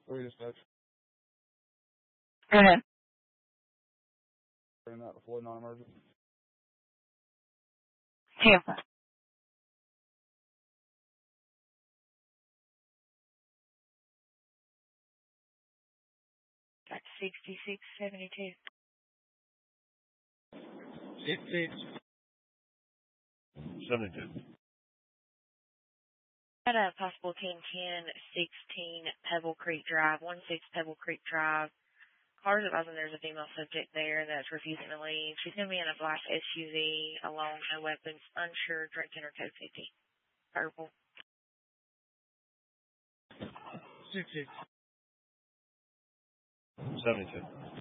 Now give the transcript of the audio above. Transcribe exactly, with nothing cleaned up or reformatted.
Three dispatch. Go ahead. Bring that before non-emergent. Tampa. Got sixty-six seventy-two. Six six. Seventy-two. Got a possible ten ten sixteen Pebble Creek Drive, one six Pebble Creek Drive. Cars advising there's a female subject there that's refusing to leave. She's going to be in a black S U V, alone, no weapons, unsure, drinking or code fifty. Purple. Six six. Seventy-two.